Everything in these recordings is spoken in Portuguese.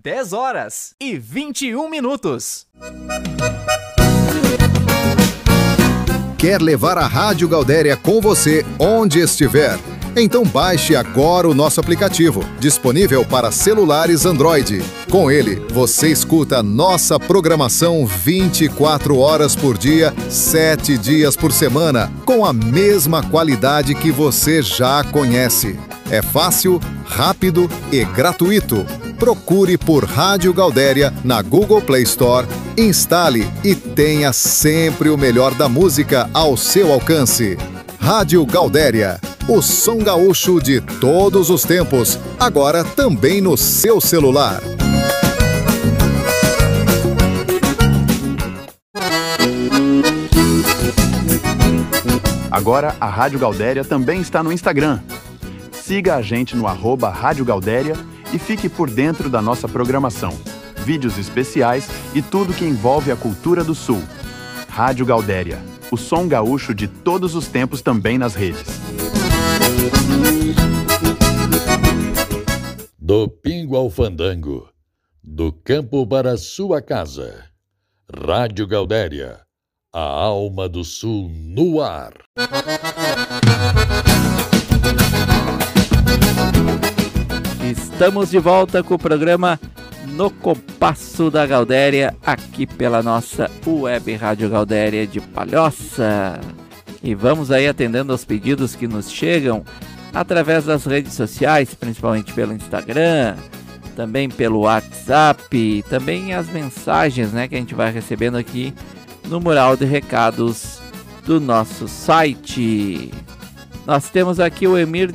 10h21. Quer levar a Rádio Gaudéria com você onde estiver? Então baixe agora o nosso aplicativo, disponível para celulares Android. Com ele, você escuta nossa programação 24 horas por dia, 7 dias por semana, com a mesma qualidade que você já conhece. É fácil, rápido e gratuito. Procure por Rádio Gaudéria na Google Play Store, instale e tenha sempre o melhor da música ao seu alcance. Rádio Gaudéria, o som gaúcho de todos os tempos, agora também no seu celular. Agora a Rádio Gaudéria também está no Instagram. Siga a gente no @Rádio Gaudéria e fique por dentro da nossa programação, vídeos especiais e tudo que envolve a cultura do Sul. Rádio Gaudéria, o som gaúcho de todos os tempos também nas redes. Do pingo ao fandango, do campo para a sua casa. Rádio Gaudéria, a alma do Sul no ar. Estamos de volta com o programa No Compasso da Gaudéria, aqui pela nossa web Rádio Gaudéria de Palhoça. E vamos aí atendendo aos pedidos que nos chegam através das redes sociais, principalmente pelo Instagram, também pelo WhatsApp, também as mensagens, né, que a gente vai recebendo aqui no mural de recados do nosso site. Nós temos aqui o Emir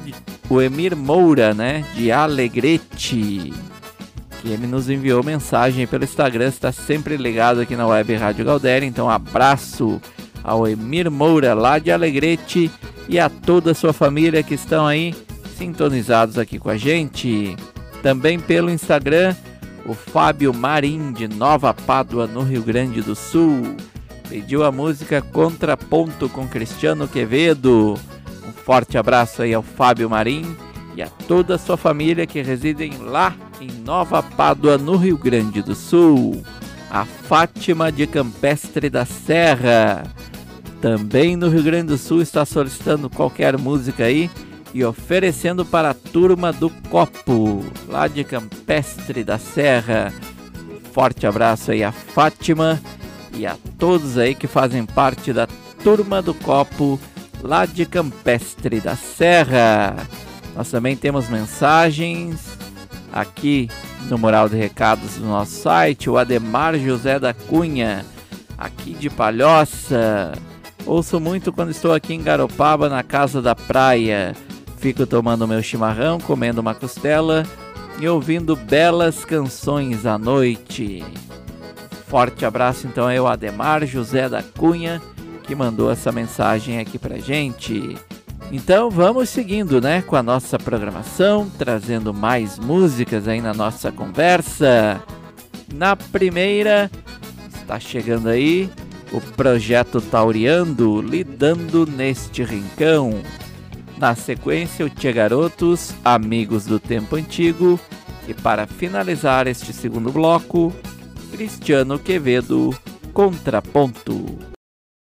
Moura, né, de Alegrete, que ele nos enviou mensagem pelo Instagram, está sempre ligado aqui na web Rádio Gaudéria. Então abraço ao Emir Moura lá de Alegrete e a toda a sua família que estão aí sintonizados aqui com a gente. Também pelo Instagram, o Fábio Marim de Nova Pádua, no Rio Grande do Sul, pediu a música Contraponto com Cristiano Quevedo. Um forte abraço aí ao Fábio Marim e a toda a sua família que residem lá em Nova Pádua, no Rio Grande do Sul. A Fátima de Campestre da Serra, também no Rio Grande do Sul, está solicitando qualquer música aí e oferecendo para a Turma do Copo, lá de Campestre da Serra. Forte abraço aí a Fátima e a todos aí que fazem parte da Turma do Copo, lá de Campestre da Serra. Nós também temos mensagens aqui no mural de recados do nosso site. O Ademar José da Cunha, aqui de Palhoça. Ouço muito quando estou aqui em Garopaba, na Casa da Praia. Fico tomando meu chimarrão, comendo uma costela e ouvindo belas canções à noite. Forte abraço então ao Ademar José da Cunha, que mandou essa mensagem aqui pra gente. Então vamos seguindo, né, com a nossa programação, trazendo mais músicas aí na nossa conversa. Na primeira, está chegando aí o Projeto Tauriando, Lidando Neste Rincão. Na sequência, o Tchê Garotos, Amigos do Tempo Antigo. E para finalizar este segundo bloco, Cristiano Quevedo, Contraponto.